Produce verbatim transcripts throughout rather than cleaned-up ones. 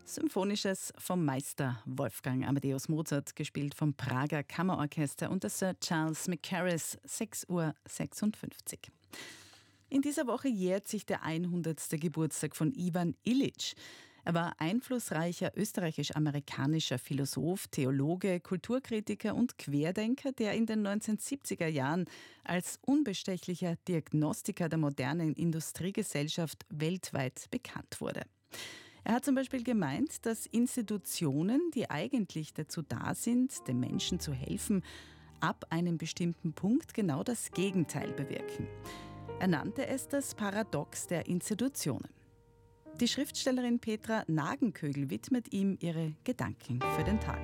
Symphonisches vom Meister Wolfgang Amadeus Mozart, gespielt vom Prager Kammerorchester unter Sir Charles Mackerras, sechs Uhr sechsundfünfzig. In dieser Woche jährt sich der hundertste Geburtstag von Ivan Illisch. Er war einflussreicher österreichisch-amerikanischer Philosoph, Theologe, Kulturkritiker und Querdenker, der in den neunzehnhundertsiebziger Jahren als unbestechlicher Diagnostiker der modernen Industriegesellschaft weltweit bekannt wurde. Er hat zum Beispiel gemeint, dass Institutionen, die eigentlich dazu da sind, den Menschen zu helfen, ab einem bestimmten Punkt genau das Gegenteil bewirken. Er nannte es das Paradox der Institutionen. Die Schriftstellerin Petra Nagenkögel widmet ihm ihre Gedanken für den Tag.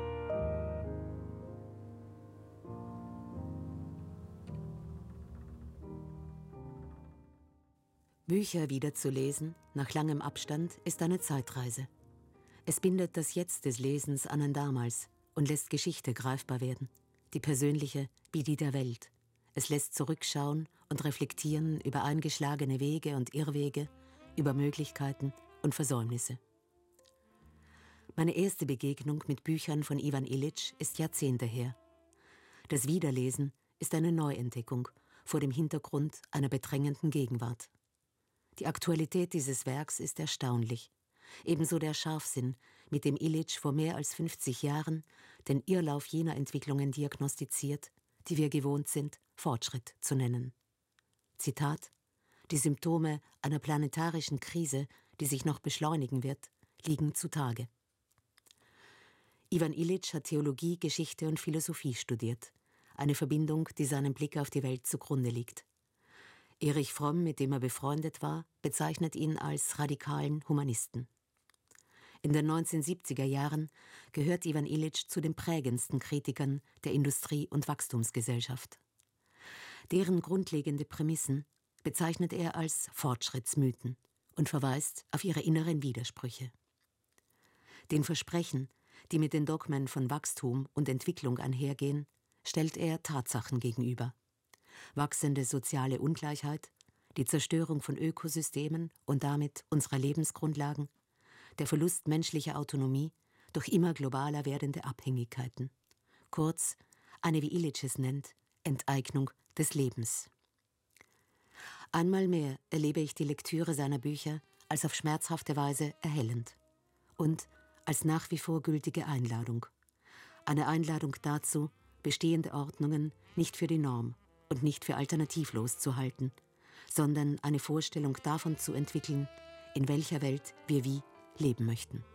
Bücher wieder zu lesen, nach langem Abstand, ist eine Zeitreise. Es bindet das Jetzt des Lesens an ein Damals und lässt Geschichte greifbar werden, die persönliche wie die der Welt. Es lässt zurückschauen und reflektieren über eingeschlagene Wege und Irrwege, über Möglichkeiten und Versäumnisse. Meine erste Begegnung mit Büchern von Ivan Illisch ist Jahrzehnte her. Das Wiederlesen ist eine Neuentdeckung vor dem Hintergrund einer bedrängenden Gegenwart. Die Aktualität dieses Werks ist erstaunlich. Ebenso der Scharfsinn, mit dem Illisch vor mehr als fünfzig Jahren den Irrlauf jener Entwicklungen diagnostiziert, die wir gewohnt sind, Fortschritt zu nennen. Zitat: Die Symptome einer planetarischen Krise, die sich noch beschleunigen wird, liegen zutage. Ivan Illisch hat Theologie, Geschichte und Philosophie studiert. Eine Verbindung, die seinem Blick auf die Welt zugrunde liegt. Erich Fromm, mit dem er befreundet war, bezeichnet ihn als radikalen Humanisten. In den neunzehnhundertsiebziger Jahren gehört Ivan Illisch zu den prägendsten Kritikern der Industrie- und Wachstumsgesellschaft. Deren grundlegende Prämissen bezeichnet er als Fortschrittsmythen und verweist auf ihre inneren Widersprüche. Den Versprechen, die mit den Dogmen von Wachstum und Entwicklung einhergehen, stellt er Tatsachen gegenüber. Wachsende soziale Ungleichheit, die Zerstörung von Ökosystemen und damit unserer Lebensgrundlagen, der Verlust menschlicher Autonomie durch immer globaler werdende Abhängigkeiten. Kurz, eine, wie Illisch es nennt, Enteignung des Lebens. Einmal mehr erlebe ich die Lektüre seiner Bücher als auf schmerzhafte Weise erhellend und als nach wie vor gültige Einladung. Eine Einladung dazu, bestehende Ordnungen nicht für die Norm und nicht für alternativlos zu halten, sondern eine Vorstellung davon zu entwickeln, in welcher Welt wir wie leben möchten.